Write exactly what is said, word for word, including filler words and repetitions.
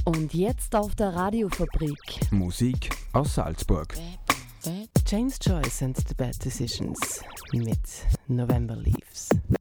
Und jetzt auf der Radiofabrik. Musik aus Salzburg. James Joyce and the Bad Decisions mit November Leaves.